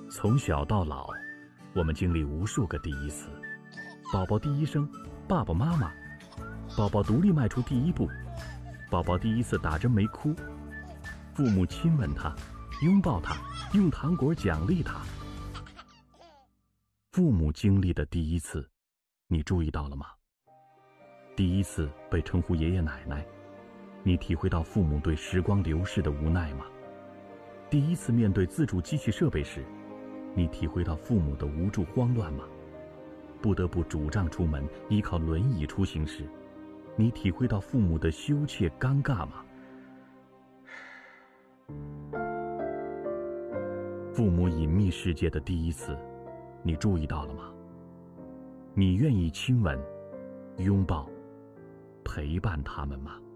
从小到老，我们经历无数个第一次。宝宝第一声，爸爸妈妈；宝宝独立迈出第一步；宝宝第一次打针没哭；父母亲吻他，拥抱他，用糖果奖励他。父母经历的第一次，你注意到了吗？第一次被称呼爷爷奶奶，你体会到父母对时光流逝的无奈吗？第一次面对自助机器设备时，你体会到父母的无助慌乱吗？不得不拄杖出门，依靠轮椅出行时，你体会到父母的羞怯尴尬吗？父母隐秘世界的第一次，你注意到了吗？你愿意亲吻、拥抱、陪伴他们吗？